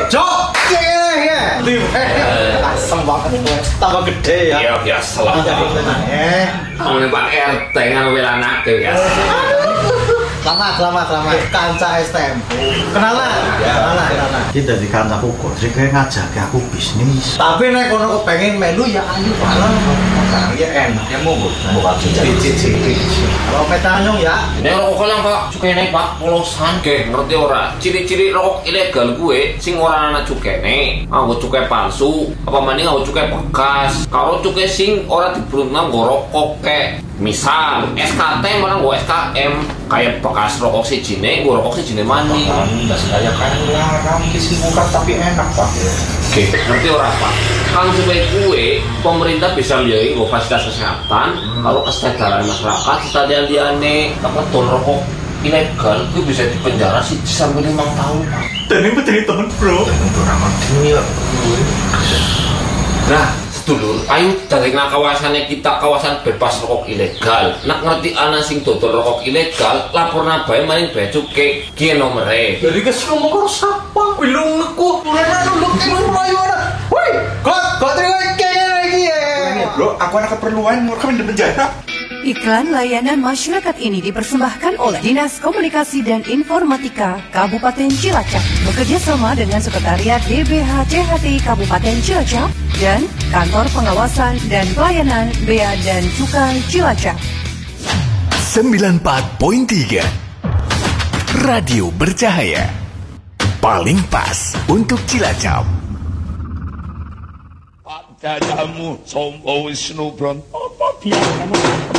Jok. Ya. Asem banget kowe. Tambah gede ya. Ya biasa lah. Ngene Pak RT kan welanake biasa. Selamat. Kanca STM. Kenalan. Kita di kancaku kok sing ngajak aku bisnis. Tapi nek kono kepengin melu ya ayo bareng. Ya enak ya monggo. Buka cicit. Kalau metanung ya. Nek rokok lang Pak, cukene Pak polosan ge ngerti ora? Ciri-ciri rokok ilegal gue sing ora ana cukene. Nganggo cuke palsu, apa maning nganggo cuke bekas. Karo cuke sing ora dibrungang nggo rokok kek. Misal SKT malah nggo SKM kayak bekas rokok sijine, nggo rokok sijine maning. Enggak sekaya larang isi buka tapi enak Pak. Oke, ngerti ora Pak? Kang supaya kue pemerintah bisa lihat nggo fasilitas kesehatan, kalau kesadaran masyarakat setadian-diane apa ton rokok ilegal itu bisa dipenjara sih sampai 5 tahun Pak. Dan ini menjadi teman bro. Nah, sedulur, ayo dari kawasannya kita kawasan bebas rokok ilegal. Nak ngerti ana sing dodol rokok ilegal, laporna bae maring bea cukai ki nomere. Jadi kes ngomong karo sapa? Wilung neku, turana nuluk mlayu ana. Woi, kok terima kene lagi ya. Bro, aku ada keperluan mau kami di penjara. Iklan layanan masyarakat ini dipersembahkan oleh Dinas Komunikasi dan Informatika Kabupaten Cilacap bekerja sama dengan Sekretariat DBH CHT Kabupaten Cilacap dan Kantor Pengawasan dan Pelayanan Bea dan Cukai Cilacap. 94.3 Radio Bercahaya paling pas untuk Cilacap. Pak dadamu sompo Wisnu Bronto apa biasa